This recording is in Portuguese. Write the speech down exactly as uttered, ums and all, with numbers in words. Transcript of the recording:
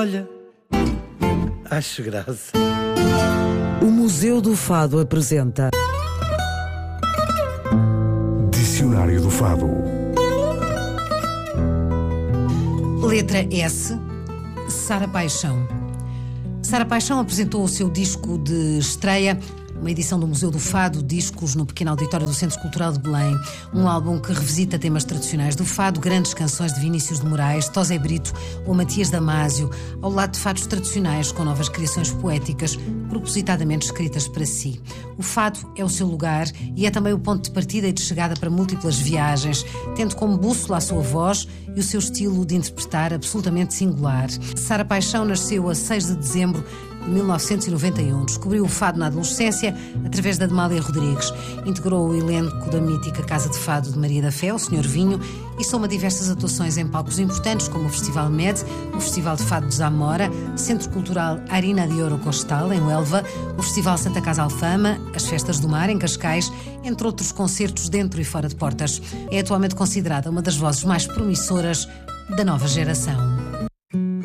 Olha, acho graça. O Museu do Fado apresenta Dicionário do Fado. Letra S. Sara Paixão. Sara Paixão apresentou o seu disco de estreia, uma edição do Museu do Fado, discos no pequeno auditório do Centro Cultural de Belém. Um álbum que revisita temas tradicionais do fado, grandes canções de Vinícius de Moraes, Tosé Brito ou Matias Damasio, ao lado de fados tradicionais com novas criações poéticas, propositadamente escritas para si. O fado é o seu lugar e é também o ponto de partida e de chegada para múltiplas viagens, tendo como bússola a sua voz e o seu estilo de interpretar absolutamente singular. Sara Paixão nasceu a seis de dezembro de mil novecentos e noventa e um. Descobriu o fado na adolescência através da Amália Rodrigues. Integrou o elenco da mítica Casa de Fado de Maria da Fé, o senhor Vinho, e soma diversas atuações em palcos importantes como o Festival Med, o Festival de Fado de Zamora, Centro Cultural Harina de Ouro Costal, em Huelva, o Festival Santa Casa Alfama, as Festas do Mar, em Cascais, entre outros concertos dentro e fora de portas. É atualmente considerada uma das vozes mais promissoras da nova geração.